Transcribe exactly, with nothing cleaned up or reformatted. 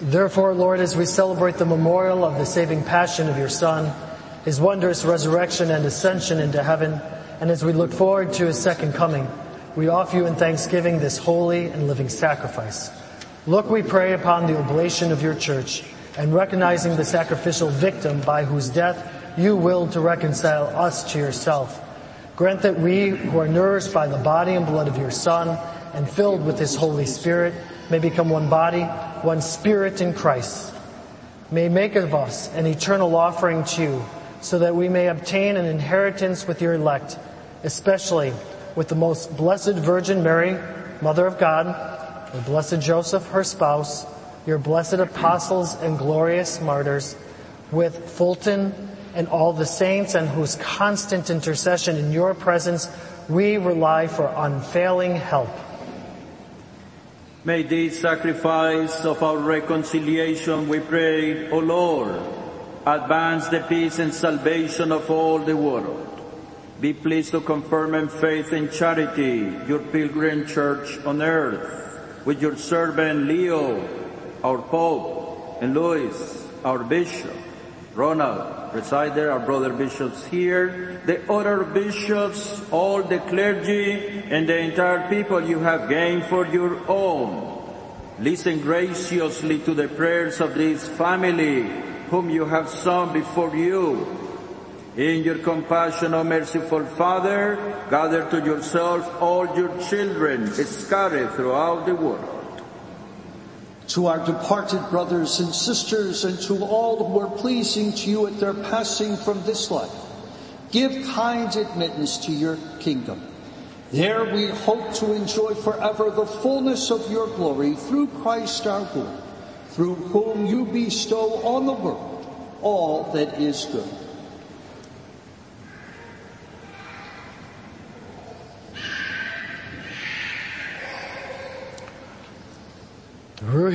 Therefore, Lord, as we celebrate the memorial of the saving passion of your Son, his wondrous resurrection and ascension into heaven, and as we look forward to his second coming, we offer you in thanksgiving this holy and living sacrifice. Look, we pray, upon the oblation of your church, and recognizing the sacrificial victim by whose death you willed to reconcile us to yourself. Grant that we, who are nourished by the body and blood of your Son, and filled with his Holy Spirit, may become one body, one spirit in Christ. May make of us an eternal offering to you, so that we may obtain an inheritance with your elect, especially with the most blessed Virgin Mary, Mother of God, the blessed Joseph, her spouse, your blessed apostles and glorious martyrs, with Fulton and all the saints, and whose constant intercession in your presence we rely for unfailing help. May this sacrifice of our reconciliation, we pray, O Lord, advance the peace and salvation of all the world. Be pleased to confirm in faith and charity your pilgrim church on earth, with your servant Leo, our Pope, and Louis, our Bishop, Ronald, Presider, our brother bishops here, the other bishops, all the clergy, and the entire people you have gained for your own. Listen graciously to the prayers of this family, whom you have sung before you. In your compassion, O merciful Father, gather to yourself all your children scattered throughout the world. To our departed brothers and sisters, and to all who are pleasing to you at their passing from this life, give kind admittance to your kingdom. There we hope to enjoy forever the fullness of your glory through Christ our Lord, through whom you bestow on the world all that is good.